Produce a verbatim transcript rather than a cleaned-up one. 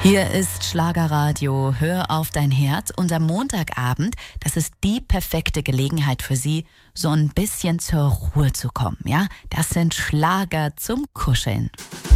Hier ist Schlagerradio, hör auf dein Herz, und am Montagabend, das ist die perfekte Gelegenheit für Sie, so ein bisschen zur Ruhe zu kommen, ja? Das sind Schlager zum Kuscheln.